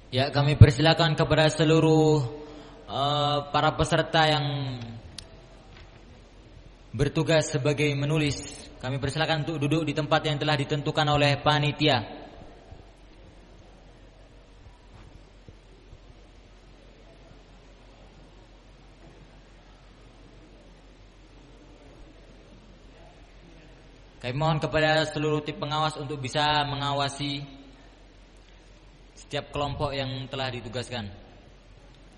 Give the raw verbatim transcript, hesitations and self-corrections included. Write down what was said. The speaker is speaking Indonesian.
Ya, kami persilakan kepada seluruh uh, para peserta yang bertugas sebagai menulis. Kami persilakan untuk duduk di tempat yang telah ditentukan oleh panitia. Kami mohon kepada seluruh tim pengawas untuk bisa mengawasi setiap kelompok yang telah ditugaskan.